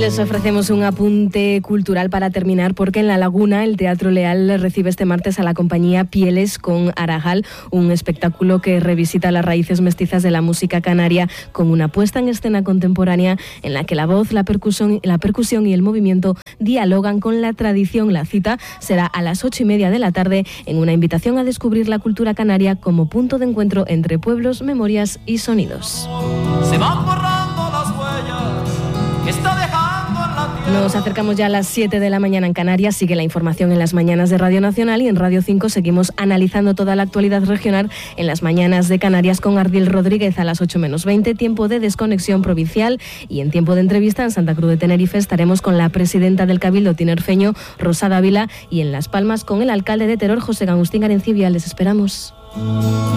Les ofrecemos un apunte cultural para terminar, porque en La Laguna el Teatro Leal recibe este martes a la compañía Pieles con Arajal, un espectáculo que revisita las raíces mestizas de la música canaria con una puesta en escena contemporánea en la que la voz, la percusión y el movimiento dialogan con la tradición. La cita será a las 8:30 de la tarde en una invitación a descubrir la cultura canaria como punto de encuentro entre pueblos, memorias y sonidos. Se van borrando las huellas que está dejando en la tierra. Nos acercamos ya a las 7 de la mañana en Canarias. Sigue la información en las mañanas de Radio Nacional, y en Radio 5 seguimos analizando toda la actualidad regional en las mañanas de Canarias con Ardil Rodríguez a las 8 menos 20, tiempo de desconexión provincial, y en tiempo de entrevista en Santa Cruz de Tenerife estaremos con la presidenta del Cabildo tinerfeño, Rosa Dávila, y en Las Palmas con el alcalde de Teror, José Agustín Arencibia. Les esperamos.